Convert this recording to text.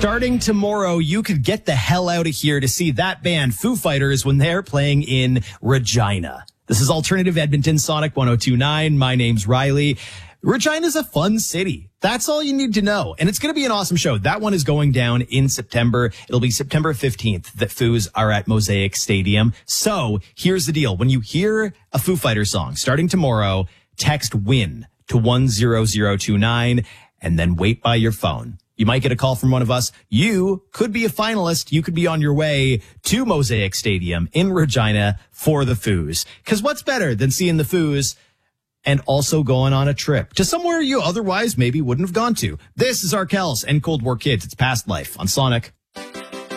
Starting tomorrow, you could get the hell out of here to see that band, Foo Fighters, when they're playing in Regina. This is Alternative Edmonton Sonic 102.9. My name's Riley. Regina's a fun city. That's all you need to know. And it's going to be an awesome show. That one is going down in September. It'll be September 15th that Foos are at Mosaic Stadium. So here's the deal. When you hear a Foo Fighter song starting tomorrow, text WIN to 10029 and then wait by your phone. You might get a call from one of us. You could be a finalist. You could be on your way to Mosaic Stadium in Regina for the Foos. Because what's better than seeing the Foos and also going on a trip to somewhere you otherwise maybe wouldn't have gone to? This is Arkells and Cold War Kids. It's Past Life on Sonic.